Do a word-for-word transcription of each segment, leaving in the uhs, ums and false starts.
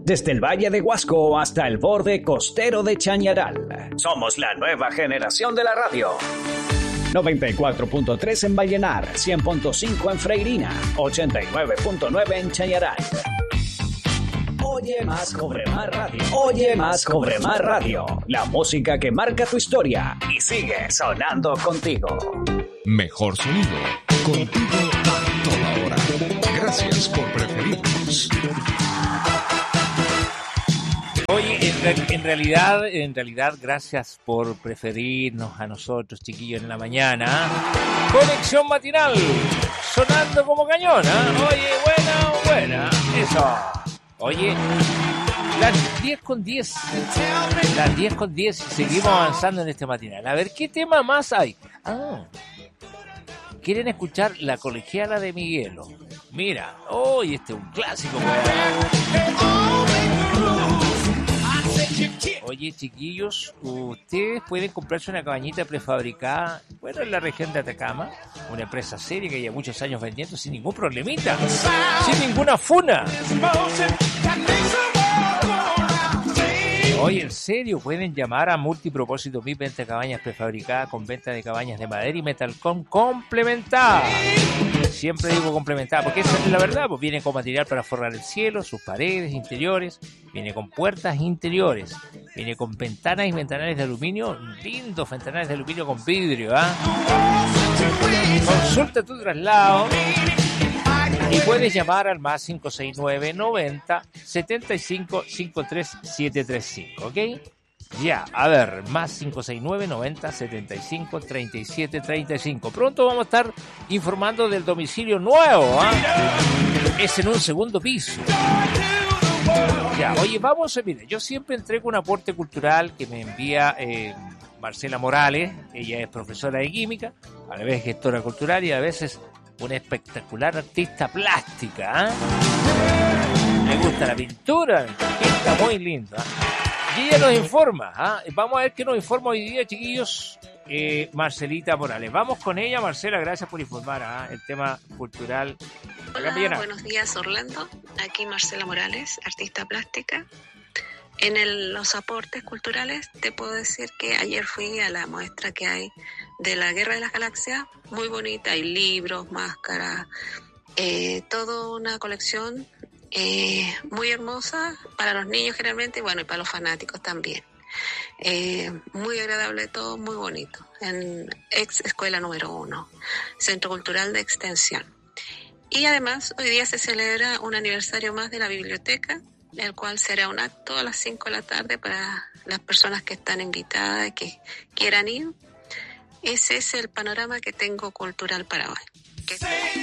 Desde el Valle de Huasco hasta el borde costero de Chañaral. Somos la nueva generación de la radio. noventa y cuatro punto tres en Vallenar, cien punto cinco en Freirina, ochenta y nueve punto nueve en Chañaral. Oye más, cobre más radio. Oye más, cobre más radio. La música que marca tu historia y sigue sonando contigo. Mejor sonido, contigo a toda hora. Gracias por preferirnos. Oye, en, en realidad, en realidad, gracias por preferirnos a nosotros, chiquillos, en la mañana. Conexión matinal, sonando como cañón, ¿eh? Oye, buena, buena, eso. Oye, las diez con diez, las diez con diez, seguimos avanzando en este matinal. A ver, ¿qué tema más hay? Ah, ¿quieren escuchar La Colegiala de Miguelo? Mira, hoy oh, este es un clásico, Oye, chiquillos, ustedes pueden comprarse una cabañita prefabricada, bueno, en la región de Atacama, una empresa seria que lleva muchos años vendiendo sin ningún problemita, sin ninguna funa. Oye, en serio, pueden llamar a Multipropósito M I P, venta de cabañas prefabricadas con venta de cabañas de madera y metalcom complementada. Siempre digo complementada porque esa es la verdad, pues viene con material para forrar el cielo, sus paredes interiores, viene con puertas interiores, viene con ventanas y ventanales de aluminio, lindos ventanales de aluminio con vidrio, ¿ah? ¿eh? Consulta tu traslado y puedes llamar al más cinco seis nueve noventa setenta y cinco cincuenta y tres setecientos treinta y cinco, ¿ok? Ya, a ver, más cinco seis nueve noventa setenta y cinco treinta y siete treinta y cinco. Pronto vamos a estar informando del domicilio nuevo, ¿eh? Es en un segundo piso. Ya, oye, vamos a, mire, yo siempre entrego un aporte cultural que me envía eh, Marcela Morales. Ella es profesora de química, a la vez gestora cultural y a veces una espectacular artista plástica, ¿eh? Me gusta la pintura, está muy linda. Y ella nos informa, ¿eh? Vamos a ver qué nos informa hoy día, chiquillos, eh, Marcelita Morales. Vamos con ella, Marcela, gracias por informar, ¿eh? El tema cultural. Hola, buenos días, Orlando. Aquí Marcela Morales, artista plástica. En el, los aportes culturales te puedo decir que ayer fui a la muestra que hay de la Guerra de las Galaxias, muy bonita, hay libros, máscaras, eh, toda una colección eh, muy hermosa para los niños generalmente y bueno, y para los fanáticos también. Eh, muy agradable todo, muy bonito, en ex escuela número uno, Centro Cultural de Extensión. Y además hoy día se celebra un aniversario más de la biblioteca, el cual será un acto a las cinco de la tarde para las personas que están invitadas y que quieran ir. Ese es el panorama que tengo cultural para hoy. ¿Qué?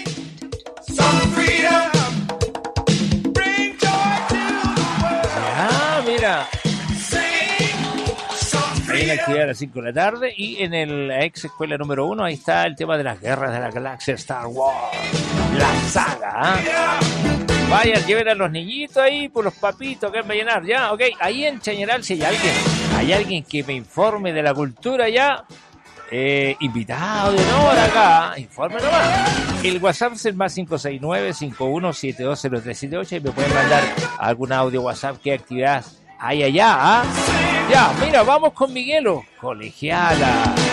Ah, mira. Hay una actividad a las cinco de la tarde y en el ex escuela número uno ahí está el tema de las guerras de la galaxia Star Wars, la saga, ¿eh? Vayan, lleven a los niñitos ahí por los papitos que van a llenar, ya, ok. Ahí en Chañaral, si hay alguien, hay alguien que me informe de la cultura ya, eh, invitado de honor acá, informe nomás. El WhatsApp es el más cinco seis nueve cinco uno siete dos cero tres siete ocho y me pueden mandar algún audio WhatsApp, qué actividad hay allá, ¿ah? Ya, mira, vamos con Miguelo, Colegiala.